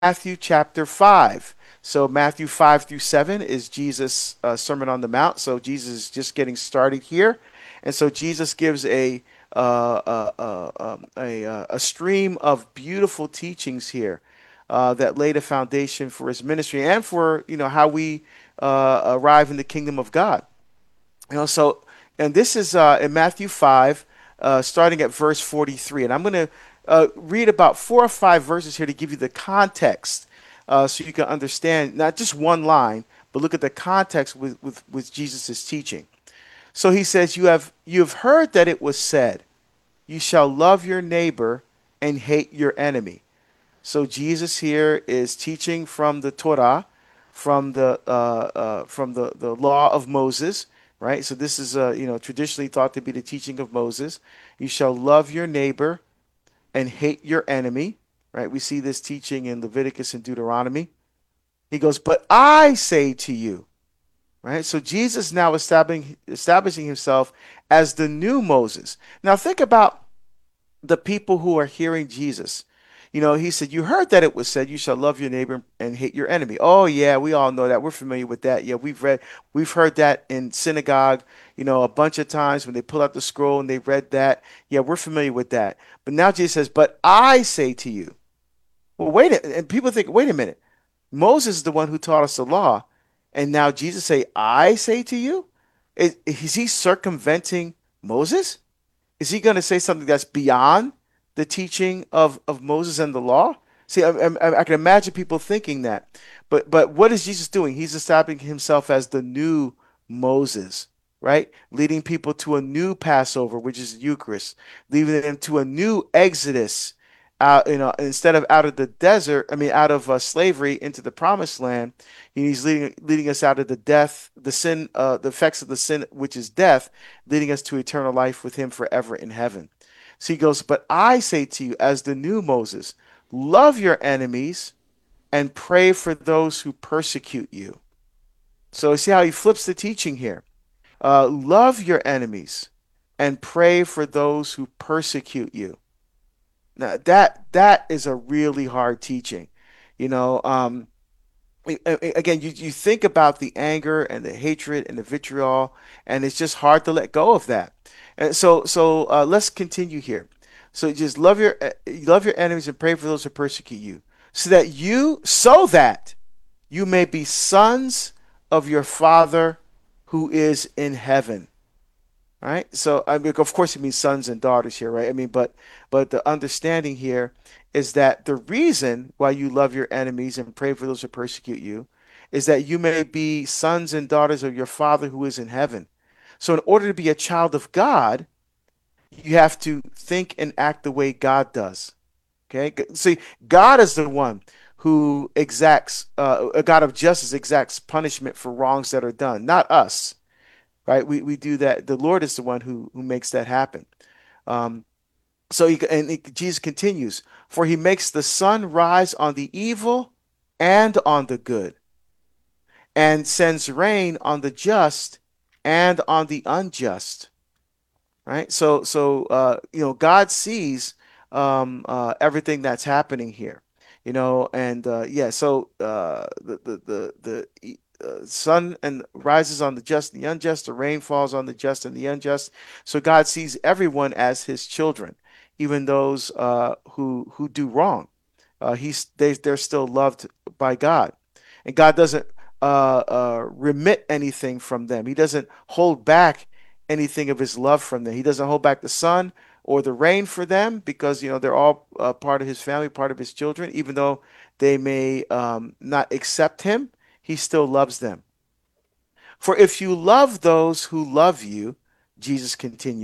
Matthew chapter 5. So Matthew 5 through 7 is Jesus' Sermon on the Mount. So Jesus is just getting started here. And so Jesus gives a stream of beautiful teachings here that laid a foundation for his ministry and for, how we arrive in the kingdom of God. And this is in Matthew 5, starting at verse 43. And I'm going to read about 4 or 5 verses here to give you the context so you can understand not just one line, but look at the context with Jesus' teaching. So he says, you have heard that it was said, you shall love your neighbor and hate your enemy. So Jesus here is teaching from the Torah, from the law of Moses, right? So this is traditionally thought to be the teaching of Moses. You shall love your neighbor and hate your enemy, right? We see this teaching in Leviticus and Deuteronomy. He goes, but I say to you, right? So Jesus now establishing himself as the new Moses. Now think about the people who are hearing Jesus. He said, you heard that it was said, you shall love your neighbor and hate your enemy. Oh, yeah, we all know that. We're familiar with that. Yeah, we've heard that in synagogue, a bunch of times when they pull out the scroll and they read that. Yeah, we're familiar with that. But now Jesus says, but I say to you, well, and people think, wait a minute. Moses is the one who taught us the law. And now Jesus say, I say to you? Is he circumventing Moses? Is he going to say something that's beyond the teaching of Moses and the law? See, I can imagine people thinking that. But what is Jesus doing? He's establishing himself as the new Moses, right? Leading people to a new Passover, which is the Eucharist, leading them to a new Exodus, instead of out of the desert, out of slavery into the promised land. He's leading us out of the death, the sin, the effects of the sin, which is death, leading us to eternal life with him forever in heaven. So he goes, but I say to you, as the new Moses, love your enemies and pray for those who persecute you. So see how he flips the teaching here. Love your enemies and pray for those who persecute you. Now that is a really hard teaching. You know, um, Again, you think about the anger and the hatred and the vitriol, and it's just hard to let go of that. And so let's continue here. So just love your enemies and pray for those who persecute you, so that you may be sons of your Father who is in heaven. Right? So of course, it means sons and daughters here, right? But the understanding here is that the reason why you love your enemies and pray for those who persecute you is that you may be sons and daughters of your Father who is in heaven. So, in order to be a child of God, you have to think and act the way God does. Okay? See, God is the one who exacts, a God of justice exacts punishment for wrongs that are done, not us, right? We do that. The Lord is the one who makes that happen. Um, Jesus continues, for he makes the sun rise on the evil and on the good, and sends rain on the just and on the unjust. Right? God sees everything that's happening here. And yeah, so the sun and rises on the just and the unjust, the rain falls on the just and the unjust. So God sees everyone as his children, even those who do wrong. They're still loved by God, and God doesn't remit anything from them. He doesn't hold back anything of his love from them. He doesn't hold back the sun or the rain for them because they're all part of his family, part of his children. Even though they may not accept him, he still loves them. For if you love those who love you, Jesus continues.